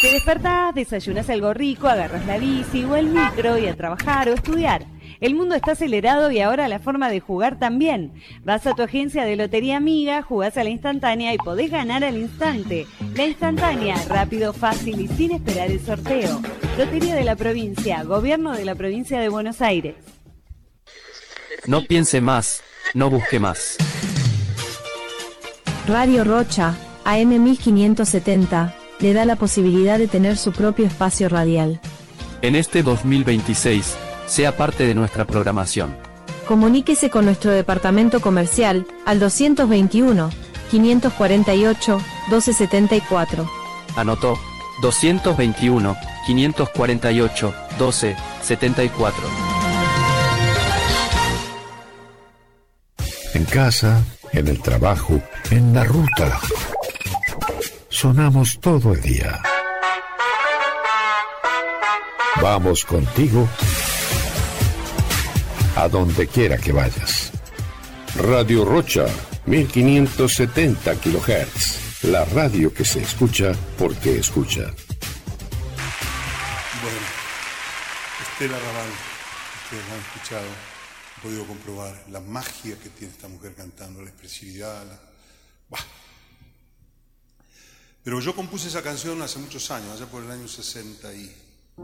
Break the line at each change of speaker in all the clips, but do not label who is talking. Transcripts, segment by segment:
Te despertás, desayunás algo rico, agarras la bici o el micro y a trabajar o estudiar. El mundo está acelerado y ahora la forma de jugar también. Vas a tu agencia de Lotería Amiga, jugás a la instantánea y podés ganar al instante. La instantánea, rápido, fácil y sin esperar el sorteo. Lotería de la Provincia, Gobierno de la Provincia de Buenos Aires.
No piense más, no busque más.
Radio Rocha, AM 1570, le da la posibilidad de tener su propio espacio radial.
En este 2026, sea parte de nuestra programación.
Comuníquese con nuestro departamento comercial al 221 548 1274.
Anotó, 221 548 1274.
En casa, en el trabajo, en la ruta. Sonamos todo el día. Vamos contigo a donde quiera que vayas. Radio Rocha, 1570 kHz. La radio que se escucha porque escucha.
Bueno, Estela Raval, ustedes la han escuchado, han podido comprobar la magia que tiene esta mujer cantando, la expresividad, ¡Bah! Pero yo compuse esa canción hace muchos años, allá por el año 60 y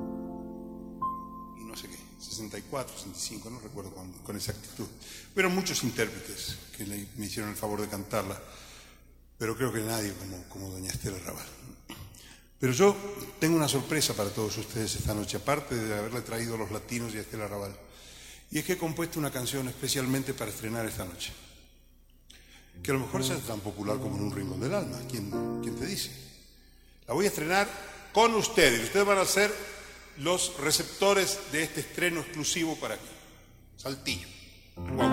no sé qué, 64, 65, no recuerdo con exactitud. Fueron muchos intérpretes que me hicieron el favor de cantarla, pero creo que nadie como doña Estela Raval. Pero yo tengo una sorpresa para todos ustedes esta noche, aparte de haberle traído a los latinos y a Estela Raval. Y es que he compuesto una canción especialmente para estrenar esta noche, que a lo mejor sea tan popular como en un rincón del alma. ¿Quién te dice? La voy a estrenar con ustedes. Ustedes van a ser los receptores de este estreno exclusivo para aquí. Saltillo.